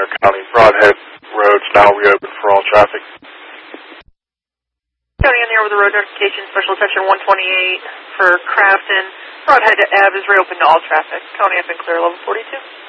Center County. Broadhead Road's now reopened for all traffic. County on the over the road notification, special attention 128 for Crafton. Broadhead Ave is reopened to all traffic. County up and clear, level 42.